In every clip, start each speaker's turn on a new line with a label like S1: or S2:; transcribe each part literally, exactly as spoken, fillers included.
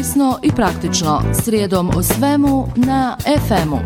S1: korisno i praktično, srijedom o svemu na ef emu.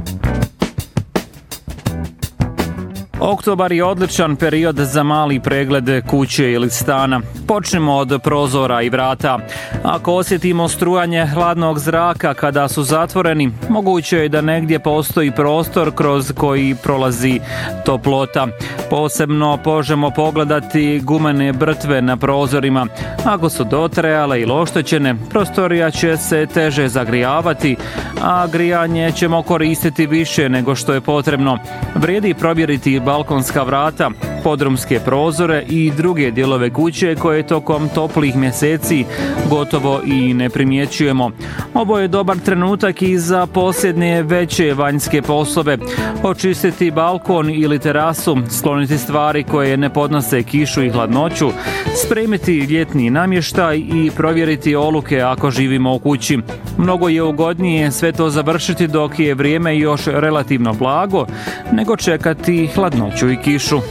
S2: Oktobar je odličan period za mali pregled kuće ili stana. Počnemo od prozora i vrata. Ako osjetimo strujanje hladnog zraka kada su zatvoreni, moguće je da negdje postoji prostor kroz koji prolazi toplota. Posebno možemo pogledati gumene brtve na prozorima. Ako su dotrajale ili oštećene, prostorija će se teže zagrijavati, a grijanje ćemo koristiti više nego što je potrebno. Vrijedi provjeriti balkonska vrata, podrumske prozore i druge dijelove kuće koje tokom toplih mjeseci gotovo i ne primjećujemo. Ovo je dobar trenutak i za posljednje veće vanjske poslove. Očistiti balkon ili terasu, skloniti stvari koje ne podnose kišu i hladnoću, spremiti ljetni namještaj i provjeriti oluke ako živimo u kući. Mnogo je ugodnije sve to završiti dok je vrijeme još relativno blago, nego čekati hladnoću i kišu.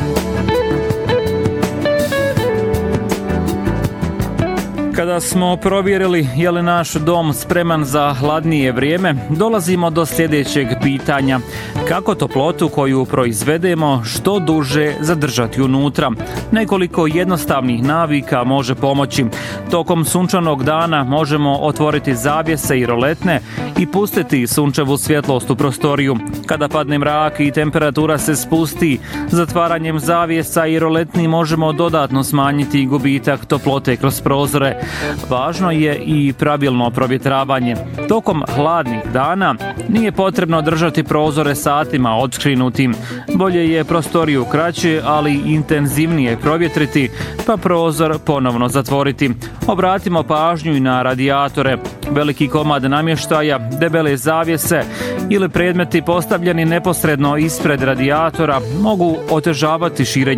S2: Kada smo provjerili je li naš dom spreman za hladnije vrijeme, dolazimo do sljedećeg pitanja. Kako toplotu koju proizvedemo što duže zadržati unutra? Nekoliko jednostavnih navika može pomoći. Tokom sunčanog dana možemo otvoriti zavjese i roletne i pustiti sunčevu svjetlost u prostoriju. Kada padne mrak i temperatura se spusti, zatvaranjem zavjesa i roletni možemo dodatno smanjiti gubitak toplote kroz prozore. Važno je i pravilno provjetravanje. Tokom hladnih dana nije potrebno držati prozore satima odškrinutim. Bolje je prostoriju kraće, ali intenzivnije provjetriti, pa prozor ponovno zatvoriti. Obratimo pažnju i na radijatore. Veliki komad namještaja, debele zavjese ili predmeti postavljeni neposredno ispred radijatora mogu otežavati širenje